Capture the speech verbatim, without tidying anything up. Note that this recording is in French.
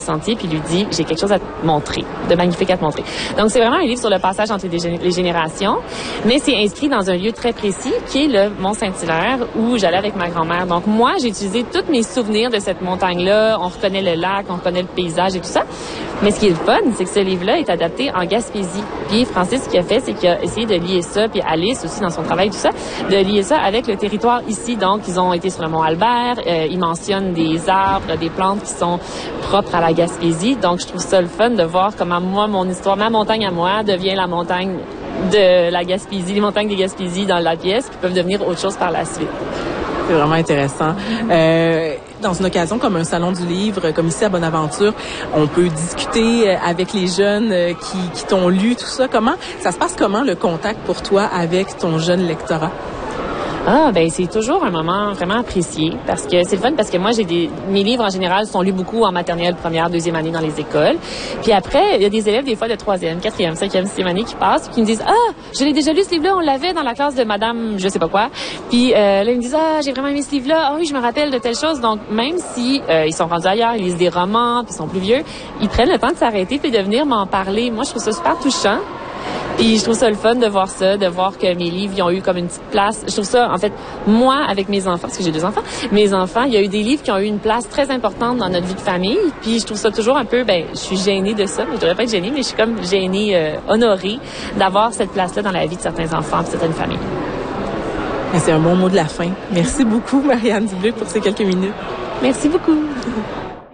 sentier puis lui dit j'ai quelque chose à te montrer, de magnifique à te montrer. Donc c'est vraiment un livre sur le passage entre les, dé- les générations, mais c'est inscrit dans un lieu très précis qui est le Mont-Saint-Hilaire où j'allais avec ma grand-mère. Donc moi j'ai utilisé tous mes souvenirs de cette montagne-là, on reconnaît le lac, on reconnaît le paysage et tout ça. Mais ce qui est le fun, c'est que ce livre-là est adapté en Gaspésie. Puis Francis, ce qu'il a fait, c'est qu'il a essayé de lier ça, puis Alice aussi dans son travail tout ça, de lier ça avec le territoire ici. Donc ils ont été sur le Mont Albert, euh, ils mentionnent des arbres, des plantes qui sont propres à la Gaspésie. Donc, je trouve ça le fun de voir comment moi, mon histoire, ma montagne à moi devient la montagne de la Gaspésie, les montagnes des Gaspésie dans la pièce qui peuvent devenir autre chose par la suite. C'est vraiment intéressant. Euh, dans une occasion comme un salon du livre, comme ici à Bonaventure, on peut discuter avec les jeunes qui, qui t'ont lu, tout ça. Comment ça se passe, comment le contact pour toi avec ton jeune lectorat? Ah, ben c'est toujours un moment vraiment apprécié parce que c'est le fun parce que moi j'ai des mes livres en général sont lus beaucoup en maternelle, première, deuxième année dans les écoles. Puis après, il y a des élèves des fois de troisième, quatrième, cinquième, sixième année qui passent et qui me disent ah, je l'ai déjà lu ce livre-là, on l'avait dans la classe de Madame, je sais pas quoi. Puis euh, là ils me disent ah, j'ai vraiment aimé ce livre-là. Ah oui, je me rappelle de telle chose. Donc même si euh, ils sont rendus ailleurs, ils lisent des romans, puis ils sont plus vieux, ils prennent le temps de s'arrêter puis de venir m'en parler. Moi, je trouve ça super touchant. Puis je trouve ça le fun de voir ça, de voir que mes livres ils ont eu comme une petite place. Je trouve ça, en fait, moi, avec mes enfants, parce que j'ai deux enfants, mes enfants, il y a eu des livres qui ont eu une place très importante dans notre vie de famille. Puis je trouve ça toujours un peu, ben, je suis gênée de ça, mais je devrais pas être gênée, mais je suis comme gênée, euh, honorée d'avoir cette place-là dans la vie de certains enfants, de certaines familles. C'est un bon mot de la fin. Merci beaucoup, Marianne Dubuc, pour ces quelques minutes. Merci beaucoup.